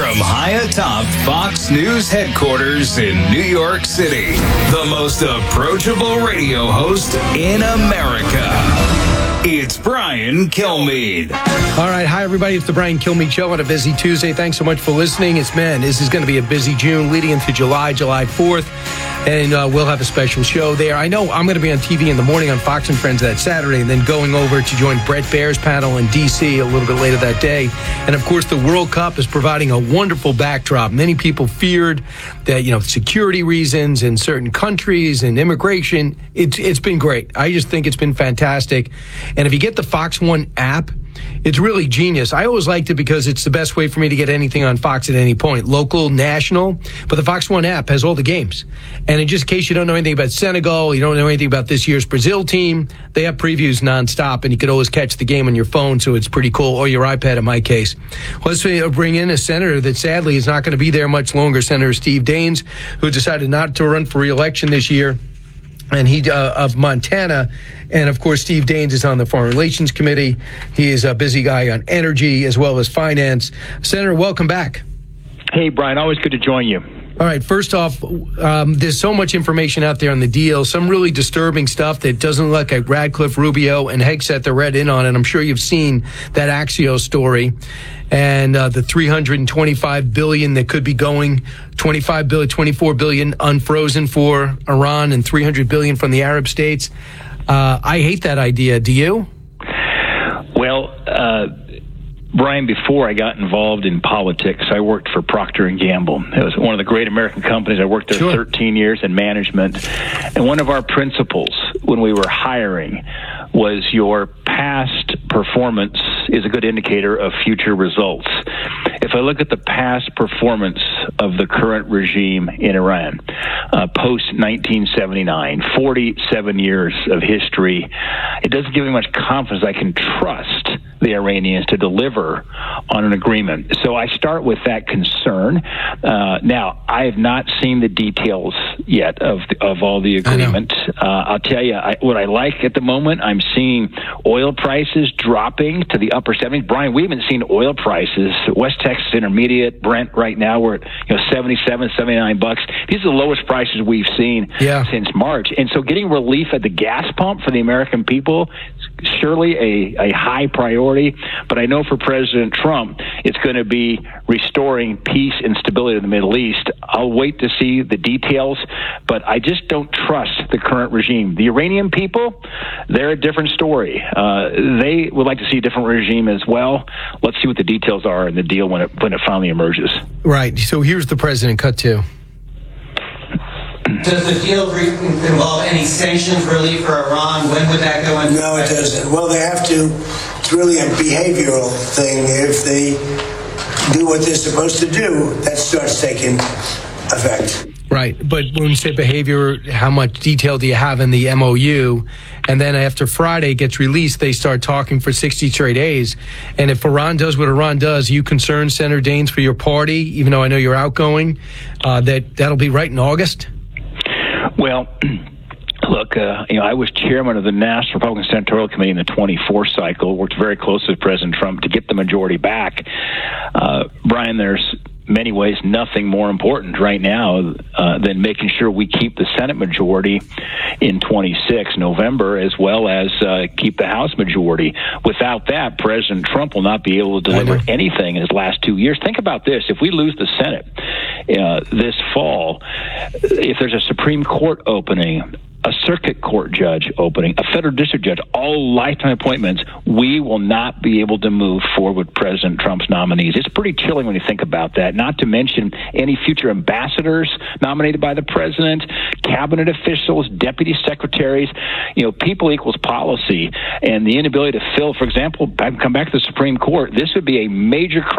From high atop Fox News headquarters in New York City, the most approachable radio host in America. It's Brian Kilmeade. All right. Hi, everybody. It's the Brian Kilmeade Show on a busy Tuesday. Thanks so much for listening. This is going to be a busy June leading into July 4th. And we'll have a special show there. I know I'm going to be on TV in the morning on Fox and Friends that Saturday, and then going over to join Brett Baer's panel in D.C. a little bit later that day. And, of course, the World Cup is providing a wonderful backdrop. Many people feared that, security reasons in certain countries and immigration. It's been great. I just think it's been fantastic. And if you get the Fox One app, it's really genius. I always liked it because it's the best way for me to get anything on Fox at any point, local, national. But the Fox One app has all the games. And in just case you don't know anything about Senegal, you don't know anything about this year's Brazil team, they have previews nonstop, and you could always catch the game on your phone, so it's pretty cool, or your iPad in my case. Let's bring in a senator that sadly is not going to be there much longer, Senator Steve Daines, who decided not to run for re-election this year. And he of Montana, and of course Steve Daines is on the Foreign Relations Committee. He is a busy guy on energy as well as finance. Senator, welcome back. Hey, Brian, always good to join you. All right, first off, there's so much information out there on the deal, some really disturbing stuff that doesn't look like Radcliffe, Rubio, and Hegseth are read in on, and I'm sure you've seen that Axios story. And the $325 billion that could be going, $24 billion unfrozen for Iran, and $300 billion from the Arab states. I hate that idea. Do you? Well, Brian, before I got involved in politics, I worked for Procter & Gamble. It was one of the great American companies. I worked there 13 years in management. And one of our principles when we were hiring was your past performance is a good indicator of future results. If I look at the past performance of the current regime in Iran, post-1979, 47 years of history, it doesn't give me much confidence I can trust the Iranians to deliver on an agreement. So I start with that concern. Now, I have not seen the details yet of all the agreement. I'll tell you what I like at the moment. I'm seeing oil prices dropping to the upper 70s. Brian, we haven't seen oil prices. West Texas Intermediate, Brent right now, we're at 77, 79 bucks. These are the lowest prices we've seen since March. And so getting relief at the gas pump for the American people is surely a high priority. But I know for President Trump, it's going to be restoring peace and stability in the Middle East. I'll wait to see the details, but I just don't trust the current regime. The Iranian people, they're a different story. They would like to see a different regime as well. Let's see what the details are in the deal when it finally emerges. Right. So here's the president, cut to. Does the deal involve any sanctions relief for Iran? When would that go into effect? No, it doesn't. Well, they have to. It's really a behavioral thing. If they do what they're supposed to do, that starts taking effect. Right. But when you say behavior, how much detail do you have in the MOU? And then after Friday gets released, they start talking for 60 straight days. And if Iran does what Iran does, are you concerned, Senator Daines, for your party, even though I know you're outgoing, that'll be right in August? Well, look, I was chairman of the National Republican Senatorial Committee in the 24 cycle, worked very closely with President Trump to get the majority back. Brian, there's many ways nothing more important right now than making sure we keep the Senate majority in 26 November, as well as keep the House majority. Without that, President Trump will not be able to deliver anything in his last 2 years. Think about this. If we lose the Senate this fall, if there's a Supreme Court opening, a circuit court judge opening, a federal district judge, all lifetime appointments, we will not be able to move forward with President Trump's nominees. It's pretty chilling when you think about that, not to mention any future ambassadors nominated by the president, cabinet officials, deputy secretaries. People equals policy, and the inability to fill, for example, come back to the Supreme Court. This would be a major